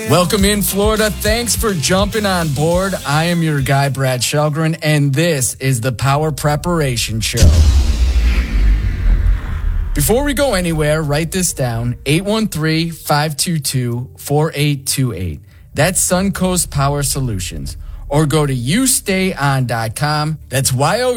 Welcome in, Florida. Thanks for jumping on board. I am your guy, Brad Shelgren, and this is the Power Preparation Show. Before we go anywhere, write this down, 813-522-4828. That's Suncoast Power Solutions. Or go to youstayon.com. That's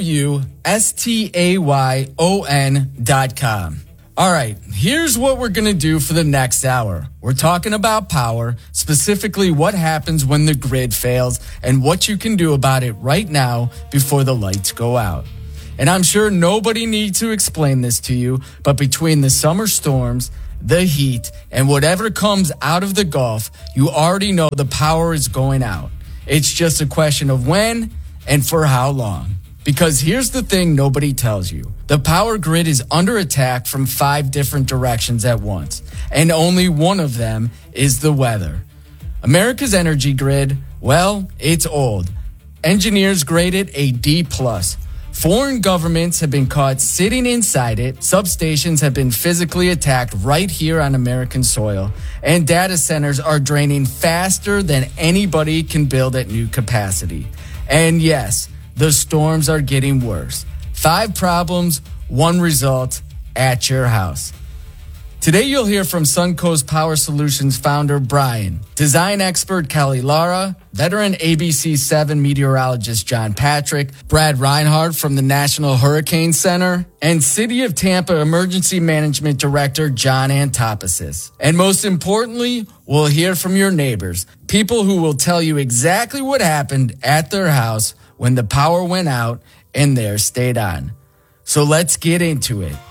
youstayon.com. All right, here's what we're going to do for the next hour. We're talking about power, specifically what happens when the grid fails and what you can do about it right now before the lights go out. And I'm sure nobody needs to explain this to you, but between the summer storms, the heat, and whatever comes out of the Gulf, you already know the power is going out. It's just a question of when and for how long. Because here's the thing nobody tells you. The power grid is under attack from 5 different directions at once, and only one of them is the weather. America's energy grid, well, it's old. Engineers grade it a D+. Foreign governments have been caught sitting inside it, substations have been physically attacked right here on American soil, and data centers are draining faster than anybody can build at new capacity. And yes, the storms are getting worse. 5 problems, 1 result at your house. Today you'll hear from Suncoast Power Solutions founder Brian, design expert Kelly Lara, veteran ABC 7 meteorologist John Patrick, Brad Reinhardt from the National Hurricane Center, and City of Tampa Emergency Management Director John Antoposis. And most importantly, we'll hear from your neighbors, people who will tell you exactly what happened at their house when the power went out and theirs stayed on. So let's get into it.